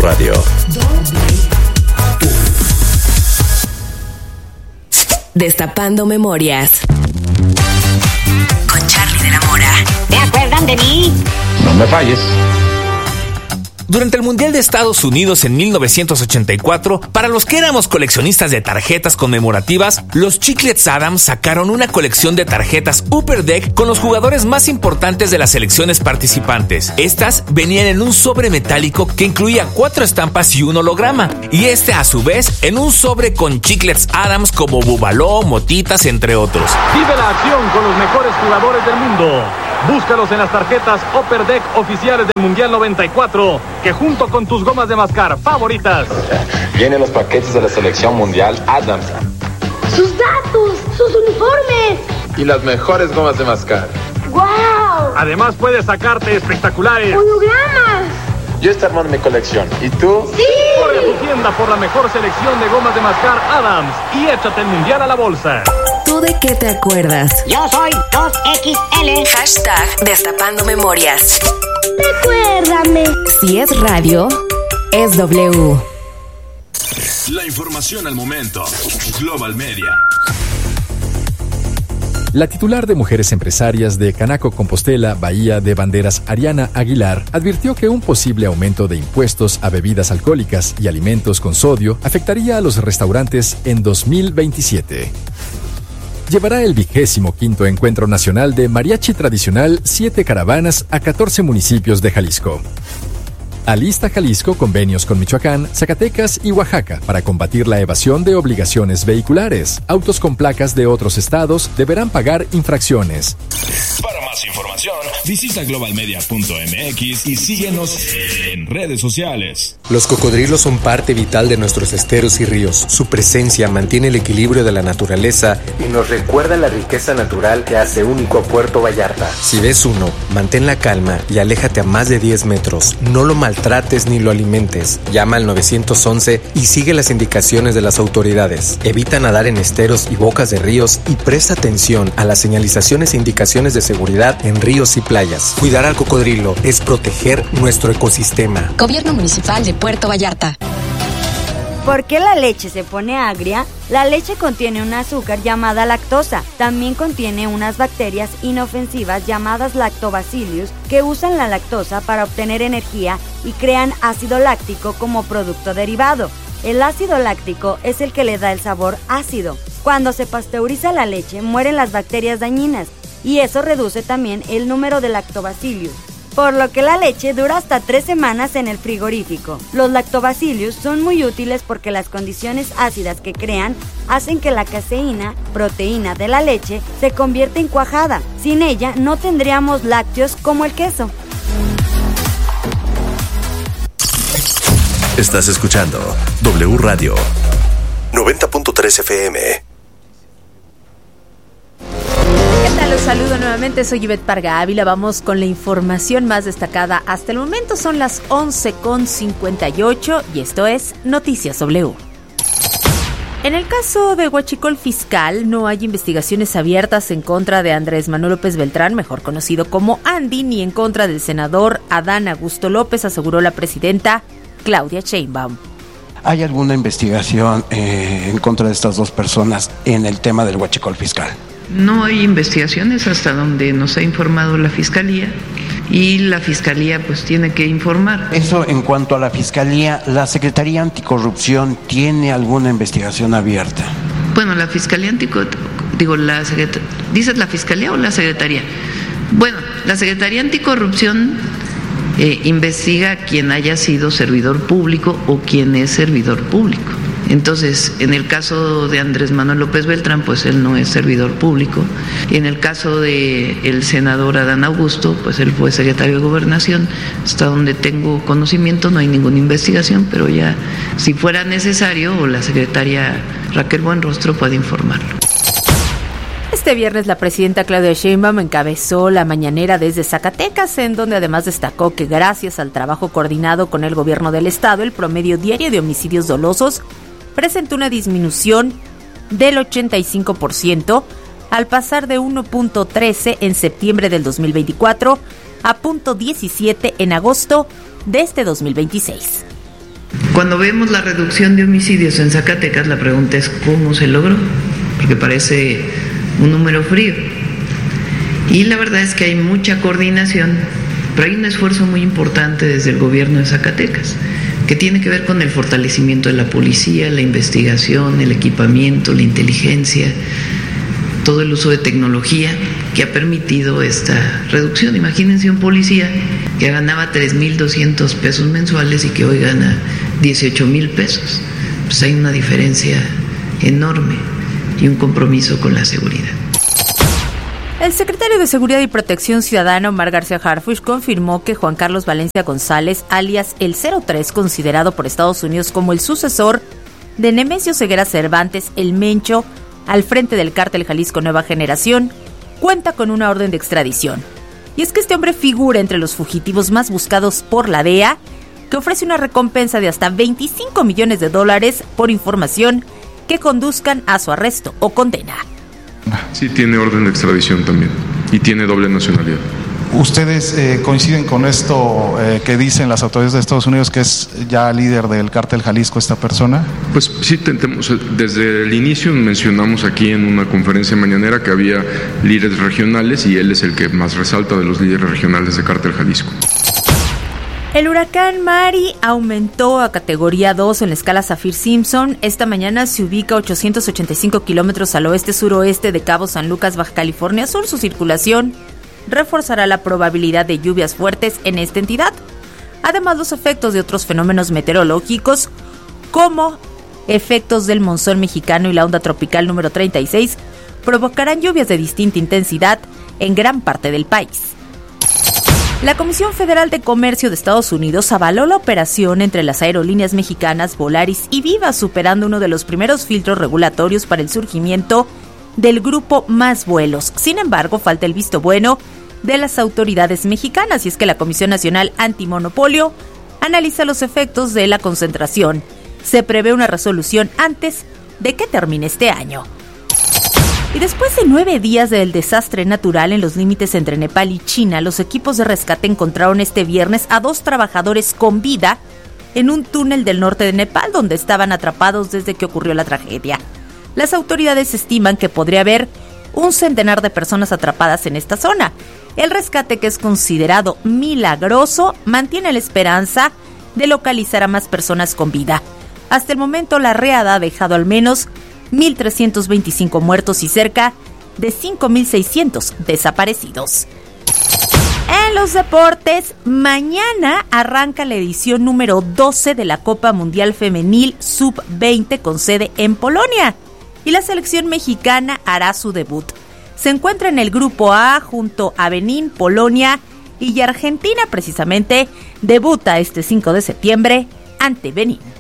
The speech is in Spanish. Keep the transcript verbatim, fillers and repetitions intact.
Radio. Destapando Memorias. Con Charlie de la Mora. ¿Te acuerdan de mí? No me falles. Durante el Mundial de Estados Unidos en mil novecientos ochenta y cuatro, para los que éramos coleccionistas de tarjetas conmemorativas, los Chiclets Adams sacaron una colección de tarjetas Upper Deck con los jugadores más importantes de las selecciones participantes. Estas venían en un sobre metálico que incluía cuatro estampas y un holograma, y este a su vez en un sobre con Chiclets Adams como Bubaló, Motitas, entre otros. Vive la acción con los mejores jugadores del mundo. Búscalos en las tarjetas Upper Deck oficiales del Mundial noventa y cuatro, que junto con tus gomas de mascar favoritas vienen los paquetes de la selección mundial Adams. Sus datos, sus uniformes Y las mejores gomas de mascar. ¡Wow! Además puedes sacarte espectaculares ¡hologramas! Yo estoy armando mi colección. ¿Y tú? ¡Sí! Corre a tu tienda por la mejor selección de gomas de mascar Adams y échate el Mundial a la bolsa. ¿Tú de qué te acuerdas? Yo soy dos equis ele. Hashtag Destapando Memorias. Recuérdame. Si es radio, es W. La información al momento. Global Media. La titular de Mujeres Empresarias de Canaco Compostela, Bahía de Banderas, Ariana Aguilar, advirtió que un posible aumento de impuestos a bebidas alcohólicas y alimentos con sodio afectaría a los restaurantes en dos mil veintisiete. Llevará el vigésimo quinto Encuentro Nacional de Mariachi Tradicional Siete Caravanas a catorce municipios de Jalisco. Alista Jalisco convenios con Michoacán, Zacatecas y Oaxaca para combatir la evasión de obligaciones vehiculares. Autos con placas de otros estados deberán pagar infracciones. Para más información, visita global media punto m x y síguenos en redes sociales. Los cocodrilos son parte vital de nuestros esteros y ríos. Su presencia mantiene el equilibrio de la naturaleza y nos recuerda la riqueza natural que hace único a Puerto Vallarta. Si ves uno, mantén la calma y aléjate a más de diez metros. No lo maltrates ni lo alimentes. Llama al nueve once y sigue las indicaciones de las autoridades. Evita nadar en esteros y bocas de ríos y presta atención a las señalizaciones e indicaciones de seguridad en ríos y playas. Cuidar al cocodrilo es proteger nuestro ecosistema. Gobierno Municipal de Puerto Vallarta. ¿Por qué la leche se pone agria? La leche contiene un azúcar llamada lactosa. También contiene unas bacterias inofensivas llamadas lactobacillus que usan la lactosa para obtener energía y crean ácido láctico como producto derivado. El ácido láctico es el que le da el sabor ácido. Cuando se pasteuriza la leche, mueren las bacterias dañinas y eso reduce también el número de lactobacillus, por lo que la leche dura hasta tres semanas en el frigorífico. Los lactobacillus son muy útiles porque las condiciones ácidas que crean hacen que la caseína, proteína de la leche, se convierta en cuajada. Sin ella no tendríamos lácteos como el queso. Estás escuchando W Radio noventa punto tres F M. Los saludo nuevamente, soy Ivette Parga Ávila. Vamos con la información más destacada hasta el momento. Son las once con cincuenta y ocho y esto es Noticias W. En el caso de Huachicol Fiscal, no hay investigaciones abiertas en contra de Andrés Manuel López Beltrán, mejor conocido como Andy, ni en contra del senador Adán Augusto López, aseguró la presidenta Claudia Sheinbaum. ¿Hay alguna investigación eh, en contra de estas dos personas en el tema del Huachicol Fiscal? No hay investigaciones hasta donde nos ha informado la Fiscalía y la Fiscalía pues tiene que informar. Eso en cuanto a la Fiscalía, ¿la Secretaría Anticorrupción tiene alguna investigación abierta? Bueno, la Fiscalía Anticorrupción, digo, la Secretaría, ¿dices la Fiscalía o la Secretaría? Bueno, la Secretaría Anticorrupción eh, investiga a quien haya sido servidor público o quien es servidor público. Entonces, en el caso de Andrés Manuel López Beltrán, pues él no es servidor público. Y en el caso del senador Adán Augusto, pues él fue secretario de Gobernación. Hasta donde tengo conocimiento no hay ninguna investigación, pero ya si fuera necesario, o la secretaria Raquel Buenrostro puede informarlo. Este viernes la presidenta Claudia Sheinbaum encabezó la mañanera desde Zacatecas, en donde además destacó que gracias al trabajo coordinado con el gobierno del estado, el promedio diario de homicidios dolosos presentó una disminución del ochenta y cinco por ciento al pasar de uno punto trece en septiembre del dos mil veinticuatro a punto diecisiete en agosto de este dos mil veintiséis. Cuando vemos la reducción de homicidios en Zacatecas, la pregunta es ¿cómo se logró? Porque parece un número frío. Y la verdad es que hay mucha coordinación, pero hay un esfuerzo muy importante desde el gobierno de Zacatecas, que tiene que ver con el fortalecimiento de la policía, la investigación, el equipamiento, la inteligencia, todo el uso de tecnología que ha permitido esta reducción. Imagínense un policía que ganaba tres mil doscientos pesos mensuales y que hoy gana dieciocho mil pesos. Pues hay una diferencia enorme y un compromiso con la seguridad. El secretario de Seguridad y Protección Ciudadana, Omar García Harfuch, confirmó que Juan Carlos Valencia González, alias el cero tres, considerado por Estados Unidos como el sucesor de Nemesio Ceguera Cervantes, el Mencho, al frente del cártel Jalisco Nueva Generación, cuenta con una orden de extradición. Y es que este hombre figura entre los fugitivos más buscados por la D E A, que ofrece una recompensa de hasta veinticinco millones de dólares por información que conduzcan a su arresto o condena. Sí, tiene orden de extradición también y tiene doble nacionalidad. ¿Ustedes eh, coinciden con esto eh, que dicen las autoridades de Estados Unidos, que es ya líder del cártel Jalisco esta persona? Pues sí, tentemos, desde el inicio mencionamos aquí en una conferencia mañanera que había líderes regionales y él es el que más resalta de los líderes regionales de cártel Jalisco. El huracán Mari aumentó a categoría dos en la escala Saffir-Simpson. Esta mañana se ubica a ochocientos ochenta y cinco kilómetros al oeste-suroeste de Cabo San Lucas, Baja California Sur. Su circulación reforzará la probabilidad de lluvias fuertes en esta entidad. Además, los efectos de otros fenómenos meteorológicos, como efectos del monzón mexicano y la onda tropical número treinta y seis, provocarán lluvias de distinta intensidad en gran parte del país. La Comisión Federal de Comercio de Estados Unidos avaló la operación entre las aerolíneas mexicanas Volaris y Viva, superando uno de los primeros filtros regulatorios para el surgimiento del grupo Más Vuelos. Sin embargo, falta el visto bueno de las autoridades mexicanas, y es que la Comisión Nacional Antimonopolio analiza los efectos de la concentración. Se prevé una resolución antes de que termine este año. Y después de nueve días del desastre natural en los límites entre Nepal y China, los equipos de rescate encontraron este viernes a dos trabajadores con vida en un túnel del norte de Nepal, donde estaban atrapados desde que ocurrió la tragedia. Las autoridades estiman que podría haber un centenar de personas atrapadas en esta zona. El rescate, que es considerado milagroso, mantiene la esperanza de localizar a más personas con vida. Hasta el momento, la riada ha dejado al menos mil trescientos veinticinco muertos y cerca de cinco mil seiscientos desaparecidos. En los deportes, mañana arranca la edición número doce de la Copa Mundial Femenil sub veinte con sede en Polonia, y la selección mexicana hará su debut. Se encuentra en el grupo A junto a Benín, Polonia y Argentina. Precisamente debuta este cinco de septiembre ante Benín.